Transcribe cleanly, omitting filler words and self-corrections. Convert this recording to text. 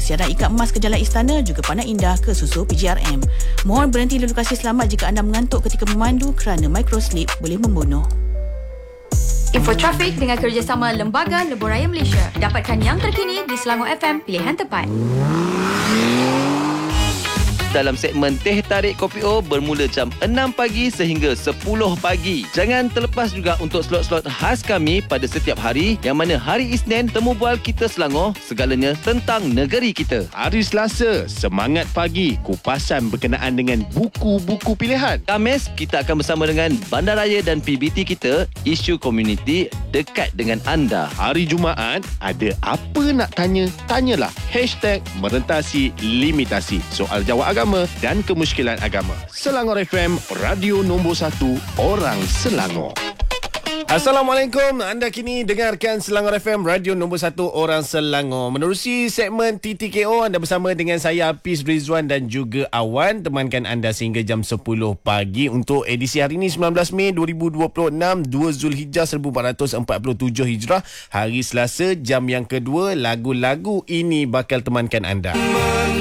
Persiaran ikat emas ke Jalan Istana juga pandang indah ke susu PGRM. Mohon berhenti di lokasi selamat jika anda mengantuk ketika memandu kerana microslip boleh membunuh. Info trafik dengan kerjasama Lembaga Lebuh Raya Malaysia. Dapatkan yang terkini di Selangor FM, pilihan tepat. Dalam segmen Teh Tarik Kopi O bermula jam 6 pagi sehingga 10 pagi. Jangan terlepas juga untuk slot-slot khas kami pada setiap hari, yang mana hari Isnin Temu Bual Kita Selangor, segalanya tentang negeri kita. Hari Selasa, Semangat Pagi, kupasan berkenaan dengan buku-buku pilihan. Khamis, kita akan bersama dengan Bandaraya dan PBT kita, isu komuniti dekat dengan anda. Hari Jumaat, ada apa nak tanya? Tanyalah. #merentasi limitasi. Soal jawab agama dan kemusykilan agama. Selangor FM, radio nombor 1 orang Selangor. Assalamualaikum. Anda kini dengarkan Selangor FM, radio nombor 1 orang Selangor. Menerusi segmen TTKO, anda bersama dengan saya Hafiz Rizwan dan juga Awan. Temankan anda sehingga jam 10 pagi untuk edisi hari ini 19 Mei 2026, 2 Zulhijjah 1447 Hijrah. Hari Selasa, jam yang kedua. Lagu-lagu ini bakal temankan anda.